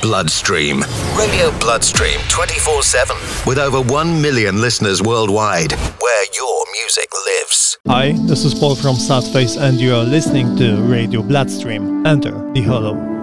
Bloodstream. Radio Bloodstream 24/7 with over 1 million listeners worldwide, where your music lives. Hi, this is Paul from Sadface and you are listening to Radio Bloodstream. Enter the Hollow.